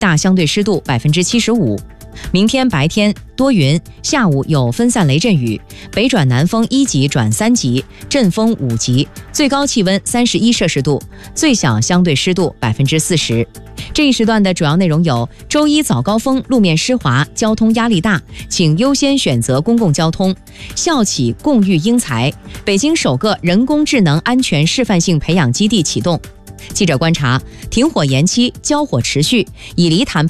大相对湿度75%。明天白天多云，下午有分散雷阵雨，北转南风1级转3级，阵风5级，最高气温31摄氏度，最小相对湿度40%。这一时段的主要内容有：周一早高峰，路面湿滑，交通压力大，请优先选择公共交通；校企共育英才，北京首个人工智能安全示范性培养基地启动。记者观察，停火延期，交火持续，以黎谈判